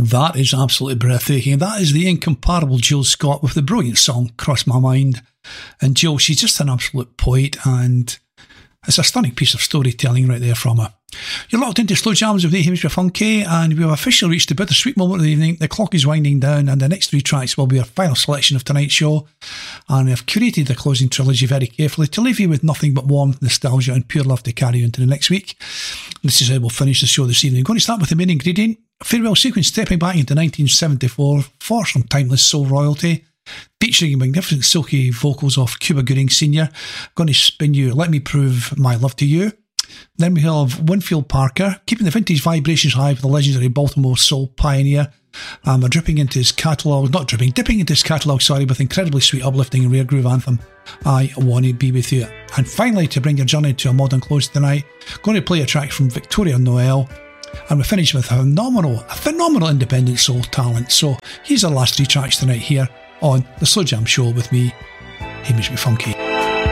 That is absolutely breathtaking. That is the incomparable Jill Scott with the brilliant song Cross My Mind. And Jill, she's just an absolute poet, and it's a stunning piece of storytelling right there from her. You're locked into Slow Jams with Hamish Funky, and we've officially reached the bittersweet moment of the evening. The clock is winding down, and the next 3 tracks will be our final selection of tonight's show. And I've curated the closing trilogy very carefully to leave you with nothing but warmth, nostalgia, and pure love to carry you into the next week. This is how we'll finish the show this evening. I'm going to start with the main ingredient. Farewell sequence stepping back into 1974 for some timeless soul royalty, featuring magnificent silky vocals of Cuba Gooding Sr. I'm going to spin you Let Me Prove My Love to You. Then we have Winfield Parker, keeping the vintage vibrations high with the legendary Baltimore soul pioneer. Dipping into his catalogue with incredibly sweet, uplifting, rare groove anthem, I Wanna Be With You. And finally, to bring your journey to a modern close tonight, going to play a track from Victoria Noel. And we finish with a phenomenal independent soul talent. So here's our last 3 tracks tonight here on The Slow Jam Show with me, Hamish Funky.